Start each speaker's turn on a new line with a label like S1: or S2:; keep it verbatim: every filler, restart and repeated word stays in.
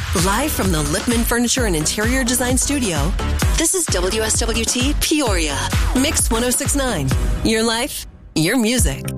S1: Live from the Lipman Furniture and Interior Design Studio, this is W S W T Peoria, Mix one oh six point nine. Your life, your music.